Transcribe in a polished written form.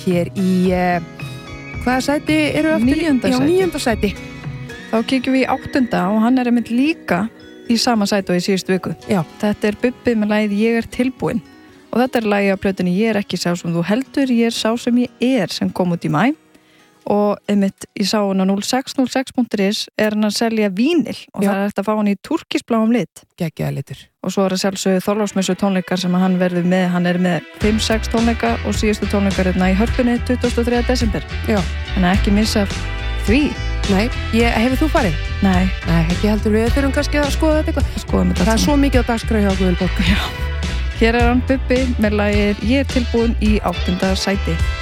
hér í hvaða sæti eru aftur? 9. sæti. Já, 9. sæti. Þá kíkjum við í 8. og hann einmitt líka í sama sæti og í síðustu viku. Já. Þetta Bubbi með lagið Ég tilbúin. Og þetta lagið á plötunni Ég ekki sá sem þú heldur, ég sá sem ég sem kom út í maí. Og einmitt ég sá hann á 0606.is hann að selja vínil og það hægt að fá hann í turkisbláum lit. Geggjaður litur. Og svo að sjálfsögðu Þorláksmessu tónleikar sem hann verður með, hann með 5-6 tónleika og síðustu tónleikar í Hörpunni 23. desember. Já. Þannig að ekki missa því. Nei, hefur þú farið? Nei, ekki heldur, við þurfum kannski að skoða þetta eitthvað. Skoðum þetta. Það svo mikið á dagskrá hjá Guðlborg. Já. Hér hann Bubbi með lagið Ég tilbúin í 8. sæti.